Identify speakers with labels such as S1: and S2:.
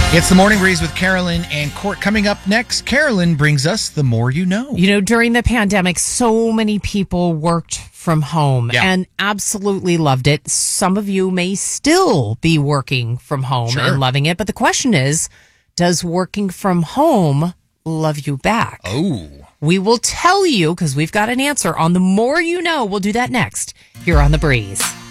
S1: It's the Morning Breeze with Carolyn and Court. Coming up next, Carolyn brings us The More You Know.
S2: You know, during the pandemic, so many people worked from home and absolutely loved it. Some of you may still be working from home and loving it. But the question is, does working from home love you back?
S1: Oh.
S2: We will tell you because we've got an answer on The More You Know. We'll do that next here on The Breeze.